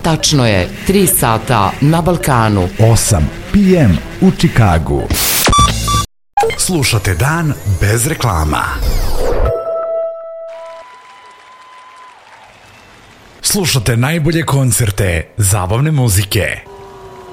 Tačno je 3 sata na Balkanu. 8 p.m. u Čikagu. Slušate dan bez reklama. Slušate najbolje koncerte, zabavne muzike.